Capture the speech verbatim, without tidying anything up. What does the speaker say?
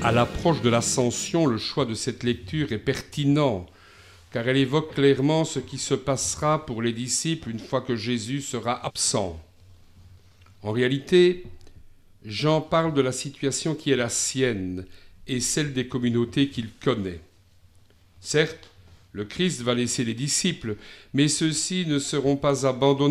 À l'approche de l'Ascension, le choix de cette lecture est pertinent, car elle évoque clairement ce qui se passera pour les disciples une fois que Jésus sera absent. En réalité, Jean parle de la situation qui est la sienne et celle des communautés qu'il connaît. Certes, le Christ va laisser les disciples, mais ceux-ci ne seront pas abandonnés